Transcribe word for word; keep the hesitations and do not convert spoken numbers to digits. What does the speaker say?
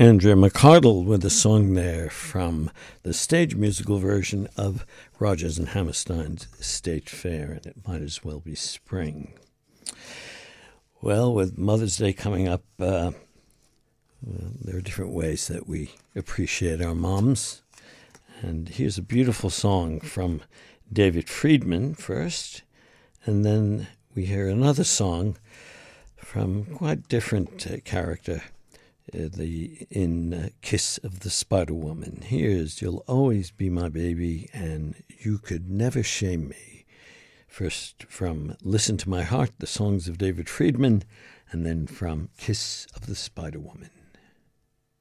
Andrea McArdle with a song there from the stage musical version of Rodgers and Hammerstein's State Fair, and it might as well be spring. Well, with Mother's Day coming up, uh, well, there are different ways that we appreciate our moms. And here's a beautiful song from David Friedman first, and then we hear another song from quite different uh, character. Uh, the in uh, Kiss of the Spider-Woman. Here's You'll Always Be My Baby and You Could Never Shame Me. First from Listen to My Heart, the songs of David Friedman, and then from Kiss of the Spider-Woman.